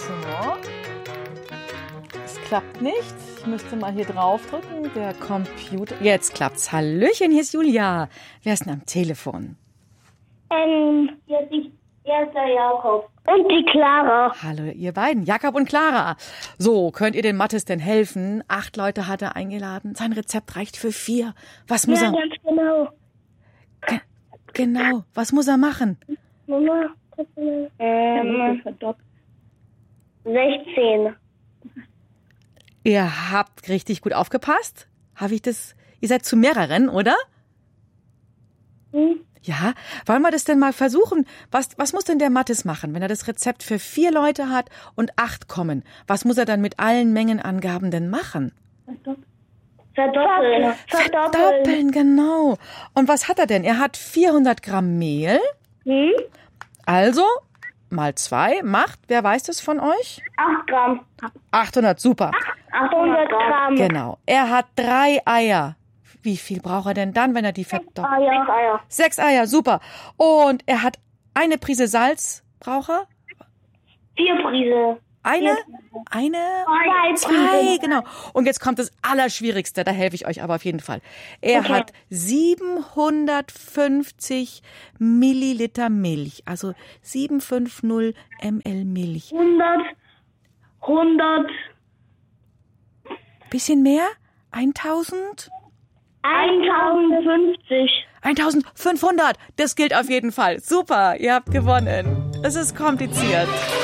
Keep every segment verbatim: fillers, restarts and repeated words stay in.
So. Es klappt nicht. Ich müsste mal hier draufdrücken. Der Computer. Jetzt klappt's. Hallöchen, hier ist Julia. Wer ist denn am Telefon? Ähm, hier ist, die, hier ist der Jakob. Und die Clara. Hallo, ihr beiden. Jakob und Clara. So, könnt ihr den Mathis denn helfen? Acht Leute hat er eingeladen. Sein Rezept reicht für vier. Was muss Ja, er... ganz genau. Ge genau. Was muss er machen? Mama, das ist ähm, sechzehn. Ihr habt richtig gut aufgepasst. Habe ich das... Ihr seid zu mehreren, oder? Hm? Ja, wollen wir das denn mal versuchen? Was, was muss denn der Mathis machen, wenn er das Rezept für vier Leute hat und acht kommen? Was muss er dann mit allen Mengenangaben denn machen? Verdoppeln. Verdoppeln. Verdoppeln, genau. Und was hat er denn? Er hat vierhundert Gramm Mehl. Hm? Also, mal zwei macht, wer weiß das von euch? acht Gramm. achthundert, super. achthundert Gramm. Genau. Er hat drei Eier. Wie viel braucht er denn dann, wenn er die verdoppelt? Eier. Eier. Sechs Eier, super. Und er hat eine Prise Salz, braucht er? Vier Prise. Eine? Eine? Zwei. Zwei, genau. Und jetzt kommt das Allerschwierigste, da helfe ich euch aber auf jeden Fall. Er Okay. hat siebenhundertfünfzig Milliliter Milch, also siebenhundertfünfzig Milliliter Milch. hundert. hundert. Bisschen mehr? eintausend? eintausendfünfzig. eintausendfünfhundert, das gilt auf jeden Fall. Super, ihr habt gewonnen. Es ist kompliziert.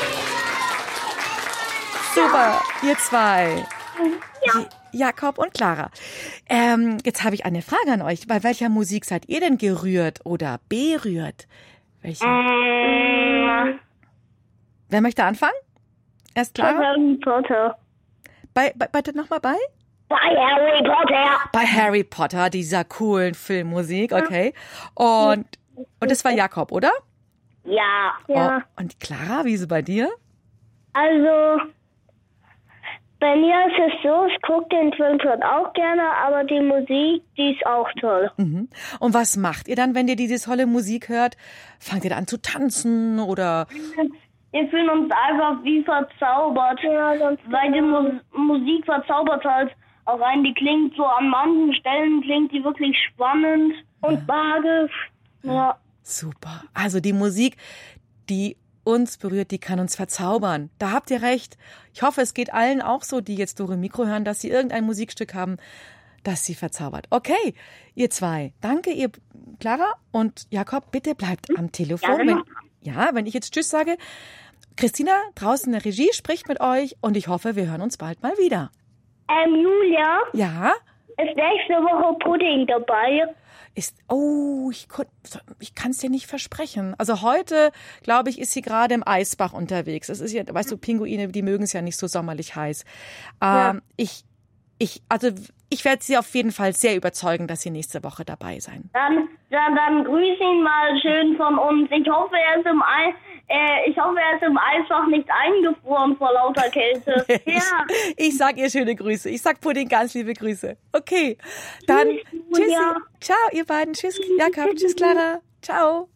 Super, ihr zwei. Ja. Jakob und Clara. Ähm, jetzt habe ich eine Frage an euch. Bei welcher Musik seid ihr denn gerührt oder berührt? Welche? Ähm, Wer möchte anfangen? Erst Clara? Harry Potter. Bei, bei, bitte nochmal bei? Bei Harry Potter. Bei Harry Potter, dieser coolen Filmmusik, okay. Und, und das war Jakob, oder? Ja. Ja. Oh, und Clara, wie ist es bei dir? Also, bei mir ist es so, ich gucke den Film schon auch gerne, aber die Musik, die ist auch toll. Mhm. Und was macht ihr dann, wenn ihr diese tolle Musik hört? Fangt ihr dann an zu tanzen oder? Wir fühlen uns einfach wie verzaubert, ja, weil die Mu Musik verzaubert halt auch rein. Die klingt so, an manchen Stellen klingt die wirklich spannend und magisch. Ja. Super. Also die Musik, die uns berührt, die kann uns verzaubern. Da habt ihr recht. Ich hoffe, es geht allen auch so, die jetzt Dore Mikro hören, dass sie irgendein Musikstück haben, das sie verzaubert. Okay, ihr zwei. Danke, ihr Clara und Jakob. Bitte bleibt am Telefon. Wenn, ja, wenn ich jetzt Tschüss sage. Christina draußen in der Regie spricht mit euch und ich hoffe, wir hören uns bald mal wieder. Ähm, Julia, Ja? ist nächste Woche Pudding dabei? Ist, oh, ich, kon- ich kann es dir nicht versprechen. Also heute, glaube ich, ist sie gerade im Eisbach unterwegs. Es ist ja, weißt du, Pinguine, die mögen es ja nicht so sommerlich heiß. Ähm, Ja. Ich, ich, also ich werde sie auf jeden Fall sehr überzeugen, dass sie nächste Woche dabei sein. Dann, dann, dann grüß ihn mal schön von uns. Ich hoffe, er ist im Ei, äh, ich hoffe, er ist im Eisfach nicht eingefroren vor lauter Kälte. Ich, Ja. ich sag ihr schöne Grüße. Ich sag Pudding ganz liebe Grüße. Okay, dann Tschüss, tschüssi. Julia. Ciao, ihr beiden. Tschüss, Jakob. Tschüss, Clara. Ciao.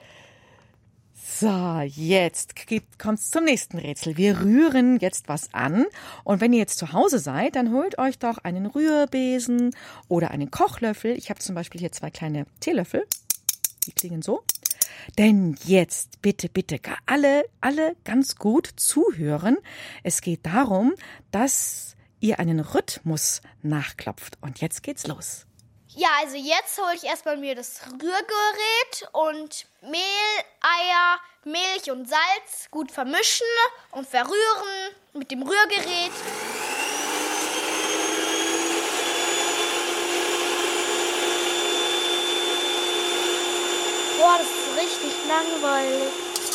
So, jetzt kommt's zum nächsten Rätsel. Wir rühren jetzt was an. Und wenn ihr jetzt zu Hause seid, dann holt euch doch einen Rührbesen oder einen Kochlöffel. Ich habe zum Beispiel hier zwei kleine Teelöffel. Die klingen so. Denn jetzt bitte, bitte alle, alle ganz gut zuhören. Es geht darum, dass ihr einen Rhythmus nachklopft. Und jetzt geht's los. Ja, also jetzt hole ich erstmal mir das Rührgerät und Mehl, Eier, Milch und Salz gut vermischen und verrühren mit dem Rührgerät. Boah, das ist richtig langweilig.